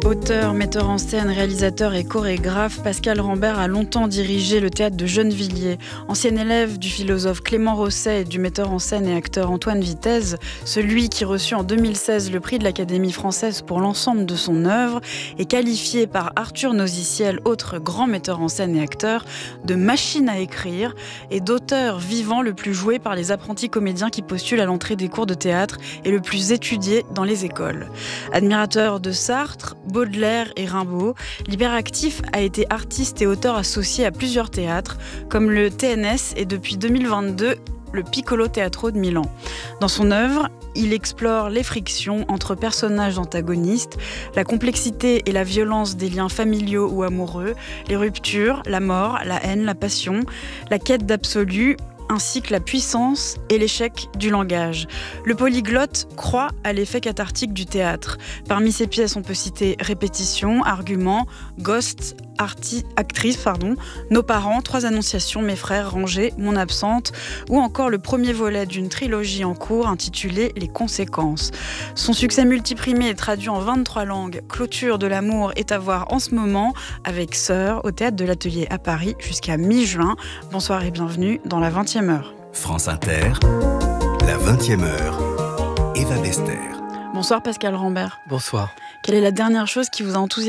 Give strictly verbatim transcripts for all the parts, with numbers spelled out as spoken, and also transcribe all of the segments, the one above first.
Auteur, metteur en scène, réalisateur et chorégraphe, Pascal Rambert a longtemps dirigé le théâtre de Gennevilliers. Ancien élève du philosophe Clément Rosset et du metteur en scène et acteur Antoine Vitez, celui qui reçut en deux mille seize le prix de l'Académie française pour l'ensemble de son œuvre est qualifié par Arthur Noziciel, autre grand metteur en scène et acteur, de machine à écrire et d'auteur vivant le plus joué par les apprentis comédiens qui postulent à l'entrée des cours de théâtre et le plus étudié dans les écoles. Admirateur de Sartre, Baudelaire et Rimbaud, l'hyperactif a été artiste et auteur associé à plusieurs théâtres, comme le T N S et depuis deux mille vingt-deux, le Piccolo Teatro de Milan. Dans son œuvre, il explore les frictions entre personnages antagonistes, la complexité et la violence des liens familiaux ou amoureux, les ruptures, la mort, la haine, la passion, la quête d'absolu, ainsi que la puissance et l'échec du langage. Le polyglotte croit à l'effet cathartique du théâtre. Parmi ses pièces, on peut citer Répétition, Argument, Ghost, Arti- Actrice, pardon, Nos parents, Trois annonciations, Mes frères, Rangers, Mon absente, ou encore le premier volet d'une trilogie en cours intitulée Les conséquences. Son succès multiprimé est traduit en vingt-trois langues. Clôture de l'amour est à voir en ce moment avec Sœur au Théâtre de l'Atelier à Paris jusqu'à mi-juin. Bonsoir et bienvenue dans la vingtième heure. France Inter, la vingtième heure, Eva Bester. Bonsoir Pascal Rambert. Bonsoir. Quelle est la dernière chose qui vous a enthousiasmé ?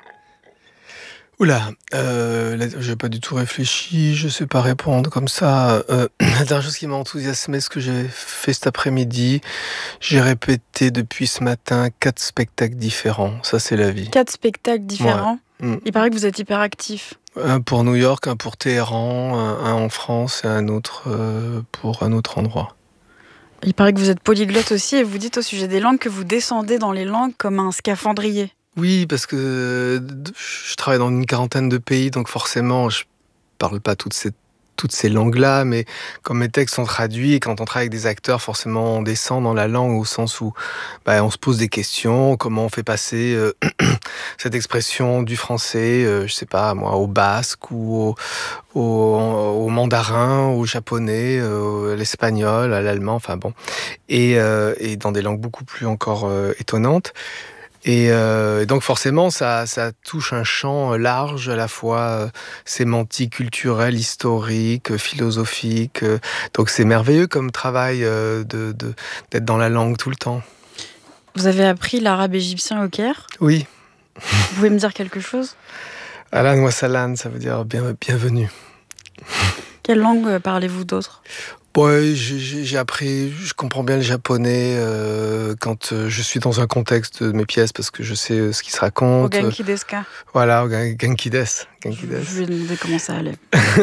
Oula, euh, là, j'ai pas du tout réfléchi, je sais pas répondre comme ça. Euh, la dernière chose qui m'a enthousiasmé, ce que j'ai fait cet après-midi, j'ai répété depuis ce matin quatre spectacles différents. Ça, c'est la vie. Quatre spectacles différents. Ouais. Mm. Il paraît que vous êtes hyperactif. Un pour New York, un pour Téhéran, un, un en France et un autre euh, pour un autre endroit. Il paraît que vous êtes polyglotte aussi et vous dites au sujet des langues que vous descendez dans les langues comme un scaphandrier. Oui, parce que je travaille dans une quarantaine de pays, donc forcément, je parle pas toutes ces, toutes ces langues-là, mais quand mes textes sont traduits et quand on travaille avec des acteurs, forcément, on descend dans la langue au sens où bah, on se pose des questions, comment on fait passer euh, cette expression du français, euh, je sais pas, moi, au basque ou au, au, au mandarin, au japonais, euh, à l'espagnol, à l'allemand, enfin bon, et, euh, et dans des langues beaucoup plus encore euh, étonnantes. Et euh, donc forcément, ça, ça touche un champ large, à la fois euh, sémantique, culturel, historique, philosophique. Euh, donc c'est merveilleux comme travail euh, de, de, d'être dans la langue tout le temps. Vous avez appris l'arabe égyptien au Caire ? Oui. Vous pouvez me dire quelque chose ? Ahlan wa salan, ça veut dire bien, bienvenue. Quelle langue parlez-vous d'autre ? Ouais, j'ai, j'ai appris, je comprends bien le japonais euh, quand euh, je suis dans un contexte de mes pièces parce que je sais euh, ce qui se raconte. Au Genki desu ka ? Voilà, au Genki desu. Je, je vais demander comment ça allait.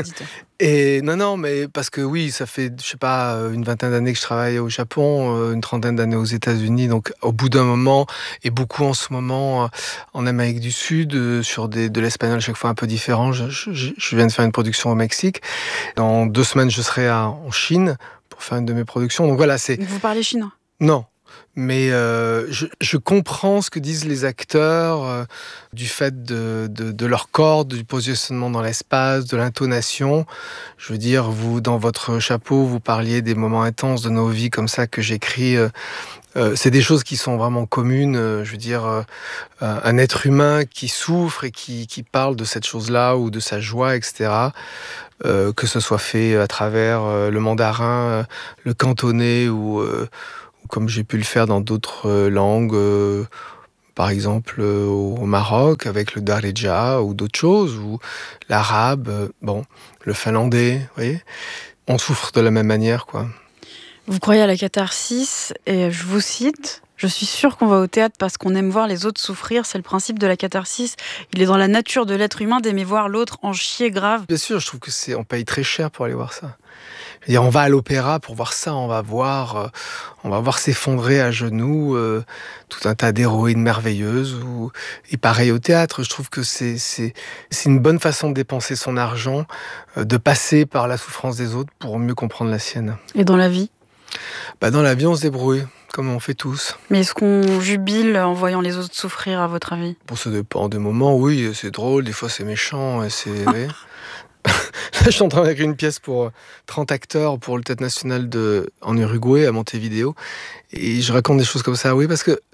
Et non, non, mais parce que oui, ça fait, je sais pas, une vingtaine d'années que je travaille au Japon, une trentaine d'années aux États-Unis. Donc, au bout d'un moment, et beaucoup en ce moment en Amérique du Sud, sur des, de l'espagnol chaque fois un peu différent. Je, je, je viens de faire une production au Mexique. Dans deux semaines, je serai à, en Chine pour faire une de mes productions. Donc voilà, c'est. Vous parlez chinois ? Non. Mais euh, je, je comprends ce que disent les acteurs euh, du fait de, de, de leur corps, du positionnement dans l'espace, de l'intonation. Je veux dire, vous, dans votre chapeau, vous parliez des moments intenses de nos vies comme ça que j'écris. Euh, euh, c'est des choses qui sont vraiment communes. Euh, je veux dire, euh, un être humain qui souffre et qui, qui parle de cette chose-là ou de sa joie, et cetera. Euh, que ce soit fait à travers euh, le mandarin, euh, le cantonais ou... Euh, comme j'ai pu le faire dans d'autres langues, euh, par exemple euh, au Maroc avec le Darija ou d'autres choses, ou l'arabe, euh, bon, le finlandais, vous voyez, on souffre de la même manière, quoi. Vous croyez à la catharsis, et je vous cite, « Je suis sûre qu'on va au théâtre parce qu'on aime voir les autres souffrir, c'est le principe de la catharsis. Il est dans la nature de l'être humain d'aimer voir l'autre en chier grave. » Bien sûr, je trouve que c'est, on paye très cher pour aller voir ça. Je veux dire, on va à l'opéra pour voir ça, on va voir, euh, on va voir s'effondrer à genoux euh, tout un tas d'héroïnes merveilleuses. Ou... Et pareil au théâtre, je trouve que c'est, c'est, c'est une bonne façon de dépenser son argent, euh, de passer par la souffrance des autres pour mieux comprendre la sienne. Et dans la vie ? Bah, dans la vie, on se débrouille, comme on fait tous. Mais est-ce qu'on jubile en voyant les autres souffrir, à votre avis ? Bon, ça dépend des moments, oui, c'est drôle, des fois c'est méchant, et c'est... oui. Là, je suis en train d'écrire une pièce pour trente acteurs pour le Théâtre National de, en Uruguay, à Montevideo. Et je raconte des choses comme ça, oui, parce que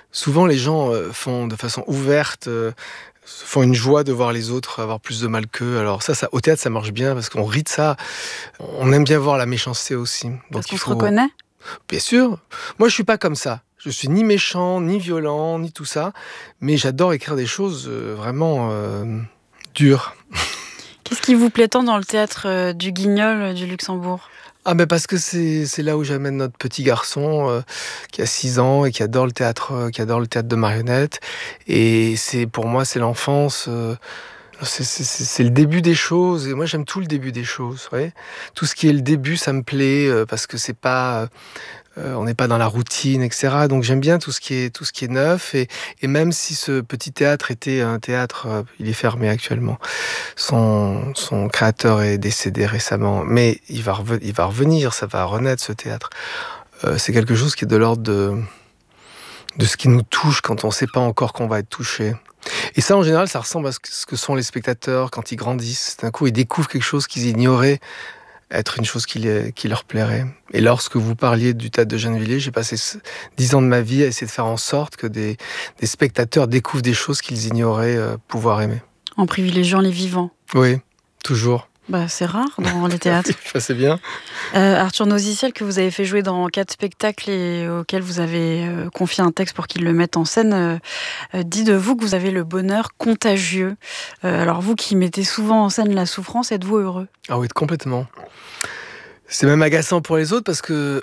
souvent les gens euh, font de façon ouverte, euh, font une joie de voir les autres avoir plus de mal qu'eux. Alors ça, ça, au théâtre, ça marche bien parce qu'on rit de ça. On aime bien voir la méchanceté aussi. Donc Parce qu'on il se faut... reconnaît ? Bien sûr. Moi, je suis pas comme ça. Je suis ni méchant, ni violent, ni tout ça. Mais j'adore écrire des choses euh, vraiment euh, dures. Qu'est-ce qui vous plaît tant dans le théâtre euh, du Guignol euh, du Luxembourg ? Ah ben parce que c'est, c'est là où j'amène notre petit garçon euh, qui a six ans et qui adore le théâtre, euh, qui adore le théâtre de marionnettes. Et c'est, pour moi, c'est l'enfance. Euh, c'est, c'est, c'est, c'est le début des choses. Et moi, j'aime tout le début des choses. Vous voyez, tout ce qui est le début, ça me plaît euh, parce que c'est pas... Euh, on n'est pas dans la routine, et cetera. Donc j'aime bien tout ce qui est, tout ce qui est neuf. Et, et même si ce petit théâtre était un théâtre, euh, il est fermé actuellement. Son, son créateur est décédé récemment. Mais il va, reven- il va revenir, ça va renaître ce théâtre. Euh, c'est quelque chose qui est de l'ordre de, de ce qui nous touche quand on ne sait pas encore qu'on va être touché. Et ça, en général, ça ressemble à ce que, ce que sont les spectateurs quand ils grandissent. D'un coup, ils découvrent quelque chose qu'ils ignoraient être une chose qui, les, qui leur plairait. Et lorsque vous parliez du théâtre de Gennevilliers, j'ai passé dix ans de ma vie à essayer de faire en sorte que des, des spectateurs découvrent des choses qu'ils ignoraient euh, pouvoir aimer. En privilégiant les vivants. Oui, toujours. Bah, c'est rare dans les théâtres. Ça, c'est bien. Euh, Arthur Nosiciel, que vous avez fait jouer dans quatre spectacles et auxquels vous avez euh, confié un texte pour qu'il le mette en scène, euh, euh, dit de vous que vous avez le bonheur contagieux. Euh, alors vous qui mettez souvent en scène la souffrance, êtes-vous heureux ? Ah oui, complètement. C'est même agaçant pour les autres parce que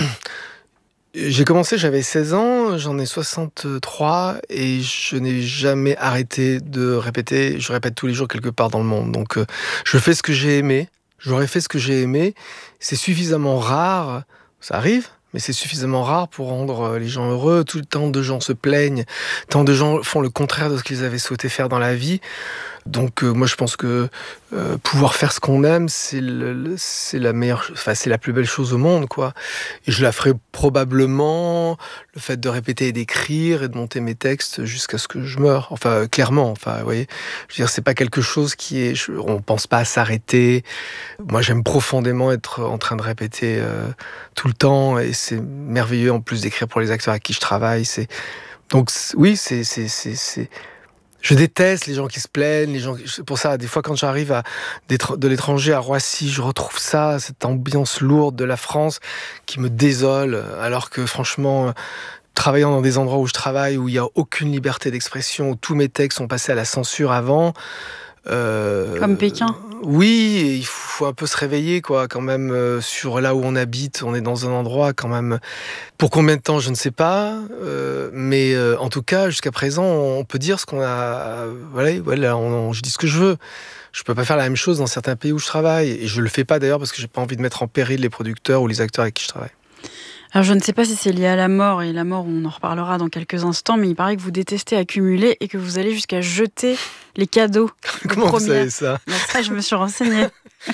j'ai commencé, j'avais seize ans, j'en ai soixante-trois et je n'ai jamais arrêté de répéter. Je répète tous les jours quelque part dans le monde. Donc euh, je fais ce que j'ai aimé, j'aurais fait ce que j'ai aimé. C'est suffisamment rare, ça arrive, mais c'est suffisamment rare pour rendre les gens heureux. Tout le temps de gens se plaignent, tant de gens font le contraire de ce qu'ils avaient souhaité faire dans la vie. Donc euh, moi je pense que euh, pouvoir faire ce qu'on aime, c'est, le, le, c'est la meilleure, enfin c'est la plus belle chose au monde, quoi. Et je la ferai probablement, le fait de répéter et d'écrire et de monter mes textes jusqu'à ce que je meure. Enfin clairement, enfin vous voyez, je veux dire c'est pas quelque chose qui est, je, on pense pas à s'arrêter. Moi j'aime profondément être en train de répéter euh, tout le temps et c'est merveilleux en plus d'écrire pour les acteurs avec qui je travaille. C'est donc oui c'est c'est c'est c'est je déteste les gens qui se plaignent, les gens. Pour ça, des fois, quand j'arrive à, de l'étranger à Roissy, je retrouve ça, cette ambiance lourde de la France qui me désole. Alors que, franchement, travaillant dans des endroits où je travaille, où il n'y a aucune liberté d'expression, où tous mes textes sont passés à la censure avant. Euh, Comme Pékin. Oui, il faut un peu se réveiller, quoi, quand même, euh, sur là où on habite. On est dans un endroit, quand même. Pour combien de temps, je ne sais pas. Euh, mais euh, en tout cas, jusqu'à présent, on peut dire ce qu'on a. Euh, voilà, voilà on, on, je dis ce que je veux. Je peux pas faire la même chose dans certains pays où je travaille. Et je le fais pas d'ailleurs parce que j'ai pas envie de mettre en péril les producteurs ou les acteurs avec qui je travaille. Alors je ne sais pas si c'est lié à la mort, et la mort on en reparlera dans quelques instants, mais il paraît que vous détestez accumuler et que vous allez jusqu'à jeter les cadeaux. Comment vous savez ça ? Ben ça, je me suis renseignée.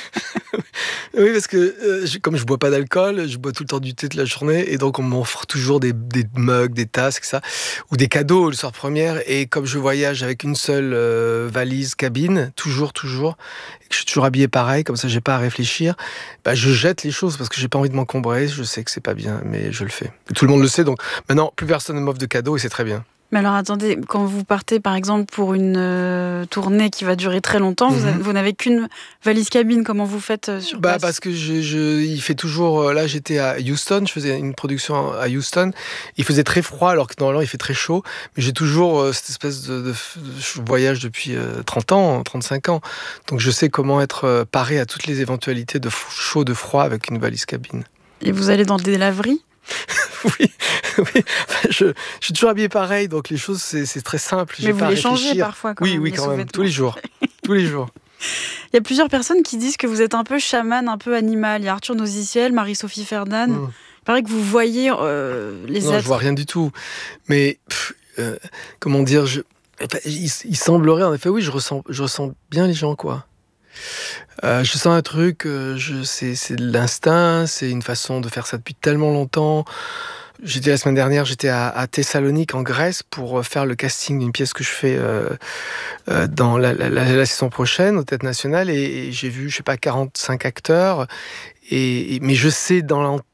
Oui, parce que euh, je, comme je bois pas d'alcool, je bois tout le temps du thé toute la journée, et donc on m'offre toujours des, des mugs, des tasses, et ça, ou des cadeaux le soir première. Et comme je voyage avec une seule euh, valise cabine, toujours, toujours, et que je suis toujours habillé pareil, comme ça j'ai pas à réfléchir, bah, je jette les choses parce que j'ai pas envie de m'encombrer. Je sais que c'est pas bien, mais je le fais. Et tout le monde le sait, donc maintenant plus personne ne m'offre de cadeaux et c'est très bien. Mais alors attendez, quand vous partez par exemple pour une euh, tournée qui va durer très longtemps, mm-hmm. vous, avez, vous n'avez qu'une valise cabine, comment vous faites euh, sur bah, place ? Parce que je, je, il fait toujours... Là j'étais à Houston, je faisais une production à Houston, il faisait très froid alors que normalement il fait très chaud, mais j'ai toujours euh, cette espèce de, de, de voyage depuis euh, trente ans, trente-cinq ans, donc je sais comment être euh, paré à toutes les éventualités de chaud, de froid avec une valise cabine. Et vous allez dans des laveries ? Oui, oui. Je, je suis toujours habillé pareil, donc les choses, c'est, c'est très simple. Mais vous les changez parfois quand oui, même. Oui, oui, quand même, tous les jours. tous les jours. Il y a plusieurs personnes qui disent que vous êtes un peu chaman, un peu animal. Il y a Arthur Nosiciel, Marie-Sophie Ferdan. Mm. Il paraît que vous voyez euh, les non, êtres. Je vois rien du tout. Mais, pff, euh, comment dire, je, il, il semblerait, en effet, oui, je ressens, je ressens bien les gens, quoi. Euh, je sens un truc, euh, je, c'est, c'est de l'instinct, c'est une façon de faire ça depuis tellement longtemps. J'étais la semaine dernière, j'étais à, à Thessalonique en Grèce pour faire le casting d'une pièce que je fais euh, euh, dans la, la, la, la saison prochaine au Théâtre National, et, et j'ai vu, je sais pas, quarante-cinq acteurs. Et, et, mais je sais dans,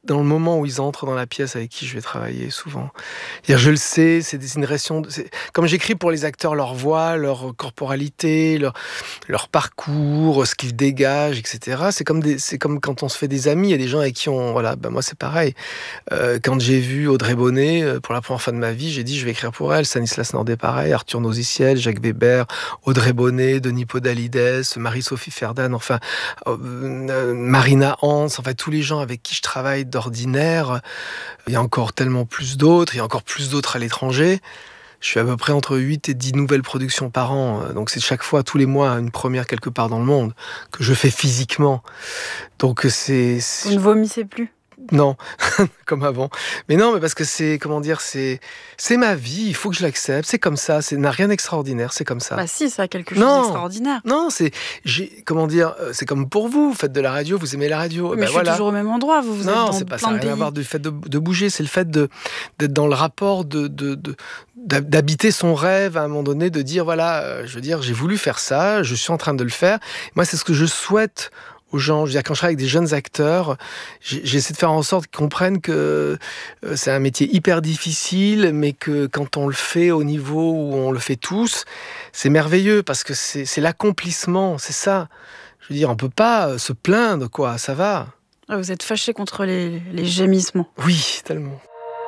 dans le moment où ils entrent dans la pièce avec qui je vais travailler souvent. C'est-à-dire, je le sais, c'est des générations. C'est, comme j'écris pour les acteurs, leur voix, leur corporalité, leur, leur parcours, ce qu'ils dégagent, et cetera. C'est comme, des, c'est comme quand on se fait des amis. Il y a des gens avec qui on. Voilà, ben moi, c'est pareil. Euh, quand j'ai vu Audrey Bonnet, pour la première fois de ma vie, j'ai dit je vais écrire pour elle. Stanislas Nordet, pareil. Arthur Noziciel, Jacques Weber, Audrey Bonnet, Denis Podalides, Marie-Sophie Ferdan, enfin, euh, Marina Hans, enfin, tous les gens avec qui je travaille d'ordinaire. Il y a encore tellement plus d'autres, il y a encore plus d'autres à l'étranger. Je fais à peu près entre huit et dix nouvelles productions par an. Donc c'est chaque fois, tous les mois, une première quelque part dans le monde que je fais physiquement. Donc c'est... c'est... Vous ne vomissez plus ? Non, comme avant. Mais non, mais parce que c'est, comment dire, c'est, c'est ma vie, il faut que je l'accepte, c'est comme ça, c'est n'a rien d'extraordinaire, c'est comme ça. Bah si, ça a quelque chose non, d'extraordinaire. Non, c'est, j'ai, comment dire, c'est comme pour vous, vous faites de la radio, vous aimez la radio. Mais ben je suis voilà. toujours au même endroit, vous, vous non, êtes dans c'est pas plein ça, de pays. rien à voir du fait de, de bouger, c'est le fait de, d'être dans le rapport, de, de, de, d'habiter son rêve à un moment donné, de dire, voilà, euh, je veux dire, j'ai voulu faire ça, je suis en train de le faire. Moi, c'est ce que je souhaite aux gens. Je veux dire, quand je travaille avec des jeunes acteurs, j'essaie de faire en sorte qu'ils comprennent que c'est un métier hyper difficile, mais que quand on le fait au niveau où on le fait tous, c'est merveilleux parce que c'est, c'est l'accomplissement, c'est ça. Je veux dire, on peut pas se plaindre, quoi, ça va. Vous êtes fâché contre les, les gémissements. Oui, tellement.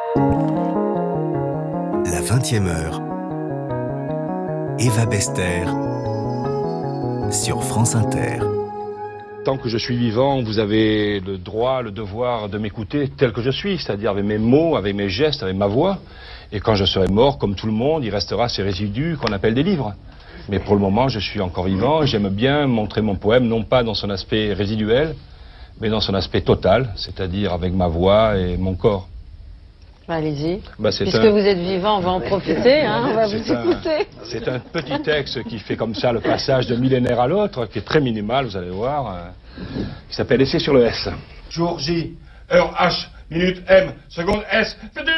La vingtième heure. Eva Bester sur France Inter. Tant que je suis vivant, vous avez le droit, le devoir de m'écouter tel que je suis, c'est-à-dire avec mes mots, avec mes gestes, avec ma voix. Et quand je serai mort, comme tout le monde, il restera ces résidus qu'on appelle des livres. Mais pour le moment, je suis encore vivant et j'aime bien montrer mon poème, non pas dans son aspect résiduel, mais dans son aspect total, c'est-à-dire avec ma voix et mon corps. Allez-y. Bah, c'est Puisque un... vous êtes vivant, on va en profiter, hein, on va vous c'est un... écouter. C'est un petit texte qui fait comme ça le passage de millénaire à l'autre, qui est très minimal, vous allez voir, euh, qui s'appelle Essai sur le S. Jour J, heure H, minute M, seconde S.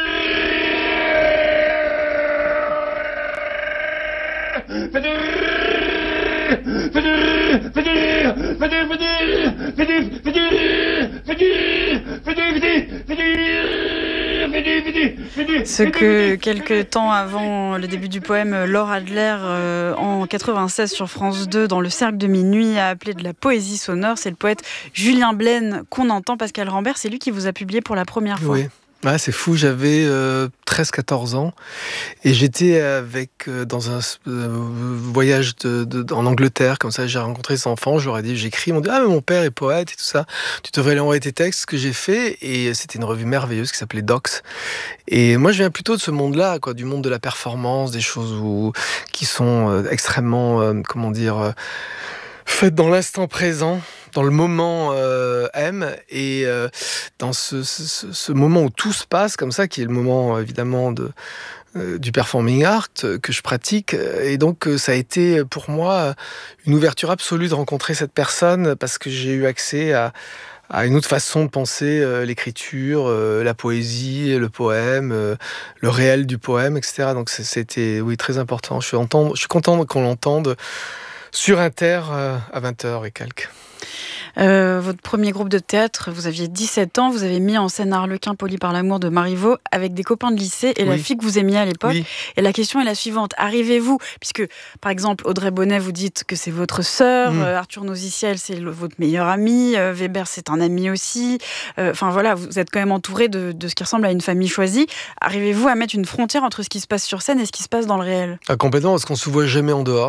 Ce que, quelques temps avant le début du poème, Laure Adler, euh, en quatre-vingt-seize sur France deux, dans Le Cercle de Minuit, a appelé de la poésie sonore. C'est le poète Julien Blaine qu'on entend. Pascal Rambert, c'est lui qui vous a publié pour la première fois. Oui. Ouais, c'est fou, j'avais euh, treize quatorze ans et j'étais avec, euh, dans un euh, voyage de, de, en Angleterre, comme ça j'ai rencontré ces enfants, je leur ai dit, j'écris, ils m'ont dit « Ah mais mon père est poète et tout ça, tu devrais lui envoyer tes textes », ce que j'ai fait, et c'était une revue merveilleuse qui s'appelait Docs. Et moi je viens plutôt de ce monde-là, quoi, du monde de la performance, des choses où, qui sont euh, extrêmement, euh, comment dire, euh, faites dans l'instant présent, dans le moment euh, M, et euh, dans ce, ce, ce moment où tout se passe comme ça, qui est le moment évidemment de, euh, du performing art euh, que je pratique. Et donc euh, ça a été pour moi une ouverture absolue de rencontrer cette personne, parce que j'ai eu accès à, à une autre façon de penser euh, l'écriture, euh, la poésie, le poème, euh, le réel du poème, et cetera. Donc c'était oui, très important. Je suis, entend, je suis content qu'on l'entende sur Inter euh, à vingt heures et quelques. Euh, votre premier groupe de théâtre, vous aviez dix-sept ans, vous avez mis en scène Arlequin poli par l'amour de Marivaux avec des copains de lycée et oui. La fille que vous aimiez à l'époque. Oui. Et la question est la suivante, arrivez-vous, puisque par exemple Audrey Bonnet, vous dites que c'est votre sœur, mmh. euh, Arthur Noziciel c'est le, votre meilleur ami, euh, Weber c'est un ami aussi, enfin euh, voilà, vous êtes quand même entouré de, de ce qui ressemble à une famille choisie. Arrivez-vous à mettre une frontière entre ce qui se passe sur scène et ce qui se passe dans le réel ? Ah, complètement, parce qu'on se voit jamais en dehors.